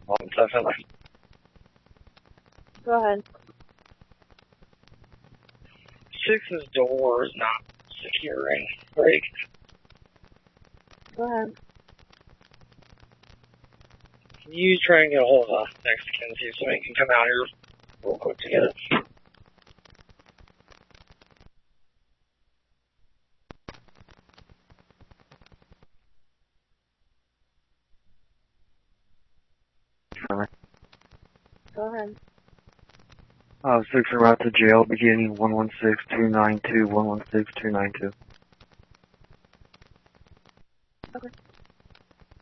Definitely. Go ahead. 6's door is not securing. Break. Go ahead. Can you try and get a hold of Mexican, see if somebody can come out here real quick to get it? Go ahead. 6 en route to jail, beginning 116292, 116292.